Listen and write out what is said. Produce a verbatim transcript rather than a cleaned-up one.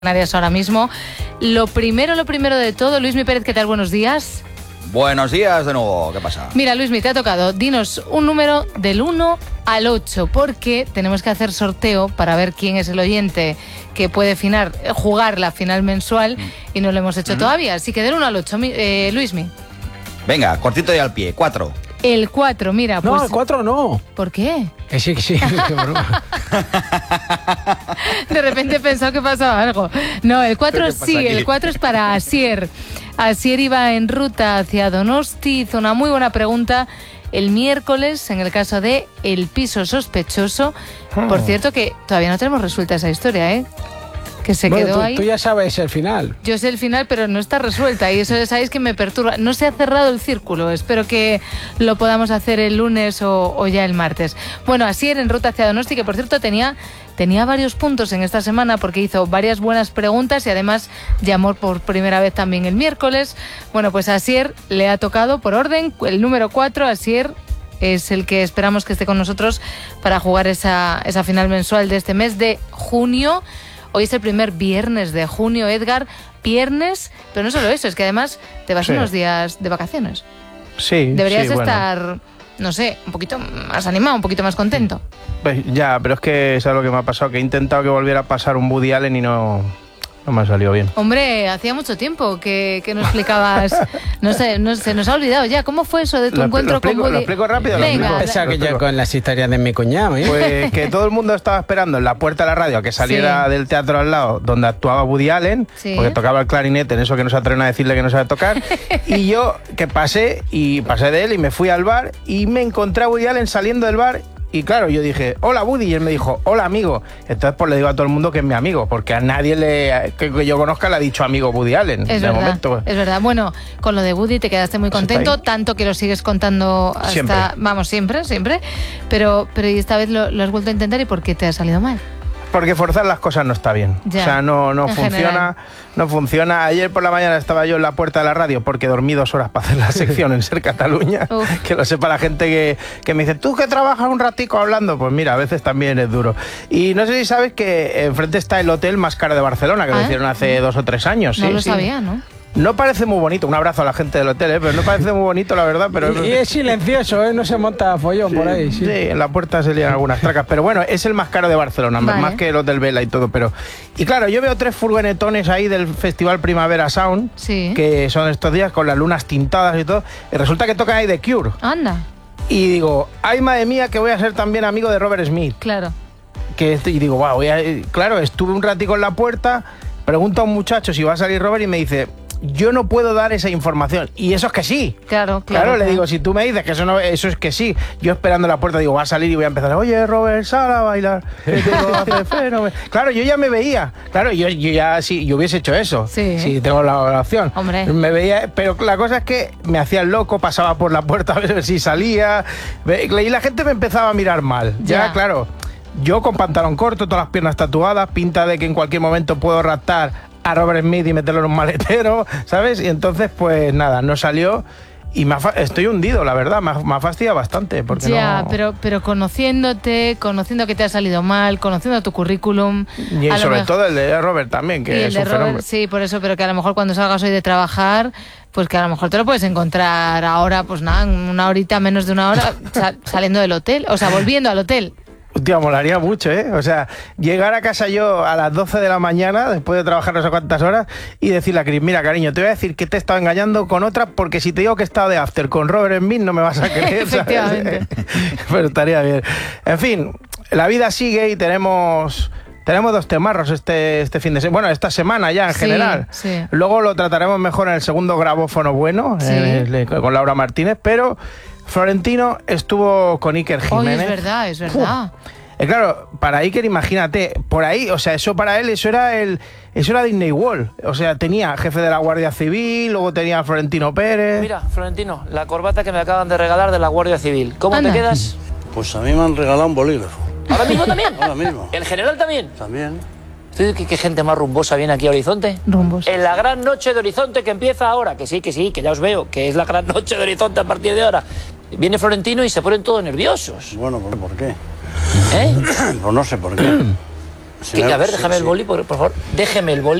Canarias ahora mismo. Lo primero, lo primero de todo, Luismi Pérez, ¿qué tal? Buenos días. Buenos días de nuevo, ¿qué pasa? Mira, Luismi, te ha tocado. Dinos un número del uno al ocho, porque tenemos que hacer sorteo para ver quién es el oyente que puede finar, jugar la final mensual mm. y no lo hemos hecho mm. todavía. Así que del uno al ocho, eh, Luismi. Venga, cortito y al pie, cuatro. El cuatro, mira, pues... No, el cuatro no. ¿Por qué? Que sí, que sí, qué broma. De repente he pensado que pasaba algo. No, el cuatro sí, aquí? El cuatro es para Asier. Asier iba en ruta hacia Donosti, hizo una muy buena pregunta el miércoles en el caso de El piso sospechoso. Oh. Por cierto que todavía no tenemos resuelta esa historia, ¿eh? Que se bueno, quedó tú, ahí. Tú ya sabes el final. Yo sé el final, pero no está resuelta y eso ya sabéis que me perturba. No se ha cerrado el círculo. Espero que lo podamos hacer el lunes o, o ya el martes. Bueno, Asier en ruta hacia Donosti, que por cierto tenía, tenía varios puntos en esta semana porque hizo varias buenas preguntas y además llamó por primera vez también el miércoles. Bueno, pues a Asier le ha tocado por orden el número cuatro. Asier es el que esperamos que esté con nosotros para jugar esa, esa final mensual de este mes de junio. Hoy es el primer viernes de junio, Edgar. Viernes, pero no solo eso, es que además te vas sí. unos días de vacaciones. Sí, Deberías sí, estar, bueno. no sé, un poquito más animado, un poquito más contento. Pues ya, pero es que es lo que me ha pasado, que he intentado que volviera a pasar un Woody Allen y no... No me ha salido bien. Hombre, hacía mucho tiempo que, que no explicabas. No sé, no, se nos ha olvidado ya. ¿Cómo fue eso de tu lo, encuentro lo explico, con Woody? Lo explico rápido. Venga. Pensaba que yo con las historias de mi cuñado, ¿eh? Pues que todo el mundo estaba esperando en la puerta de la radio a que saliera sí. del teatro al lado donde actuaba Woody Allen, sí. porque tocaba el clarinete, en eso que no se atreven a decirle que no sabe tocar. Y yo que pasé y pasé de él y me fui al bar y me encontré a Woody Allen saliendo del bar. Y claro, yo dije, hola Woody, y él me dijo, hola amigo. Entonces pues le digo a todo el mundo que es mi amigo, porque a nadie le, que, que yo conozca le ha dicho amigo Woody Allen. Es verdad, momento. es verdad. Bueno, con lo de Woody te quedaste muy contento, tanto que lo sigues contando hasta, siempre. vamos, siempre, siempre. Pero, pero y esta vez lo, lo has vuelto a intentar, ¿y por qué te ha salido mal? Porque forzar las cosas no está bien. Ya, o sea, no, no funciona, general. no funciona. Ayer por la mañana estaba yo en la puerta de la radio porque dormí dos horas para hacer la sección en Ser Cataluña. Uf. Que lo sepa la gente que, que me dice, ¿tú que trabajas un ratico hablando? Pues mira, a veces también es duro. Y no sé si sabes que enfrente está el hotel más caro de Barcelona, que ¿Ah? lo hicieron hace dos o tres años. No sí, lo sí. sabía, ¿no? No parece muy bonito, un abrazo a la gente del hotel, ¿eh? Pero no parece muy bonito, la verdad. Pero y es silencioso, ¿eh? No se monta follón sí, por ahí. Sí. sí, en la puerta se lían algunas tracas. Pero bueno, es el más caro de Barcelona, vale. más que el Hotel Vela y todo. Pero y claro, yo veo tres furgonetones ahí del Festival Primavera Sound, sí. que son estos días con las lunas tintadas y todo. Y resulta que tocan ahí The Cure. Anda. Y digo, ay madre mía, que voy a ser también amigo de Robert Smith. Claro. Que y digo, wow, voy a... claro, estuve un ratico en la puerta, pregunto a un muchacho si va a salir Robert y me dice... Yo no puedo dar esa información. Y eso es que sí. Claro, claro. Claro, le claro. digo, si tú me dices que eso no, eso es que sí. Yo esperando en la puerta digo, va a salir y voy a empezar. Oye, Robert, sal a bailar. Claro, yo ya me veía. Claro, yo, yo ya sí, yo hubiese hecho eso. Sí. Si tengo la, la opción. Hombre. Me veía, pero la cosa es que me hacía el loco, pasaba por la puerta a ver si salía. Y la gente me empezaba a mirar mal. Ya, ya claro. Yo con pantalón corto, todas las piernas tatuadas, pinta de que en cualquier momento puedo raptar a Robert Smith y meterlo en un maletero, ¿sabes? Y entonces, pues nada, no salió y me ha, estoy hundido, la verdad, me ha, me ha fastidiado bastante. Porque ya, no... pero, pero conociéndote, conociendo que te ha salido mal, conociendo tu currículum... Y sobre mejor... todo el de Robert también, que y es el de un Robert, fenómeno. Sí, por eso, pero que a lo mejor cuando salgas hoy de trabajar, pues que a lo mejor te lo puedes encontrar ahora, pues nada, una horita, menos de una hora, sal, saliendo del hotel, o sea, volviendo al hotel. Hostia, molaría mucho, ¿eh? O sea, llegar a casa yo a las doce de la mañana, después de trabajar no sé cuántas horas, y decirle a Chris, mira, cariño, te voy a decir que te he estado engañando con otra, porque si te digo que he estado de after con Robert Smith, no me vas a creer, Efectivamente. ¿sabes? Pero estaría bien. En fin, la vida sigue y tenemos... Tenemos dos temarros este, este fin de semana, bueno, esta semana ya en sí, general. Sí. Luego lo trataremos mejor en el segundo grabófono bueno, sí. en el, con Laura Martínez, pero Florentino estuvo con Iker Jiménez. Oh, es verdad, es verdad. Eh, claro, para Iker, imagínate, por ahí, o sea, eso para él, eso era el eso era Disney World. O sea, tenía jefe de la Guardia Civil, luego tenía a Florentino Pérez. Mira, Florentino, la corbata que me acaban de regalar de la Guardia Civil. ¿Cómo Anda. te quedas? Pues a mí me han regalado un bolígrafo. ¿Ahora mismo también? Ahora mismo. ¿El general también? También. ¿Qué, qué gente más rumbosa viene aquí a Horizonte? Rumbos. En la gran noche de Horizonte que empieza ahora, que sí, que sí, que ya os veo, que es la gran noche de Horizonte a partir de ahora. Viene Florentino y se ponen todos nerviosos. Bueno, ¿por qué? ¿Eh? Pues no sé por qué. Que, me- a ver, sí, déjame sí. el boli, por, por favor. Déjeme el boli.